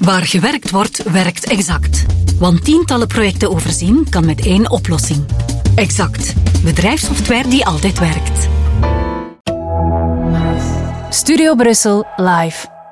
Waar gewerkt wordt, werkt Exact. Want tientallen projecten overzien kan met één oplossing. Exact. Bedrijfssoftware die altijd werkt. Studio Brussel live.